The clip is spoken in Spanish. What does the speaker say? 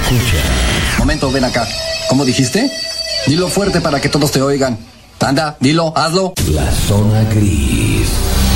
escucha. Momento, ven acá. ¿Cómo dijiste? Dilo fuerte para que todos te oigan. Anda, dilo, hazlo. La zona gris.